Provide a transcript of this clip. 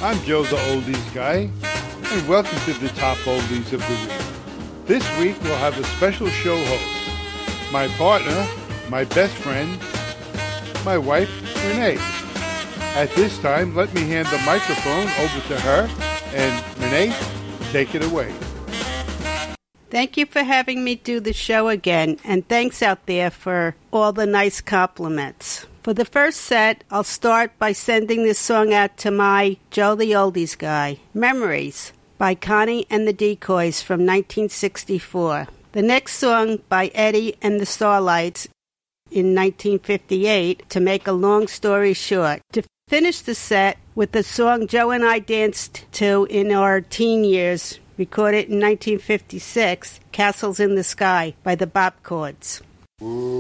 I'm Joe the Oldies Guy, and welcome to the Top Oldies of the Week. This week we'll have a special show host, my partner, my best friend, my wife, Renee. At this time, let me hand the microphone over to her, and Renee, take it away. Thank you for having me do the show again, and thanks out there for all the nice compliments. For the first set, I'll start by sending this song out to my Joe the Oldies Guy, Memories, by Connie and the Decoys from 1964. The next song by Eddie and the Starlights in 1958, To Make a Long Story Short. To finish the set with the song Joe and I danced to in our teen years, recorded in 1956, Castles in the Sky by the Bop Chords.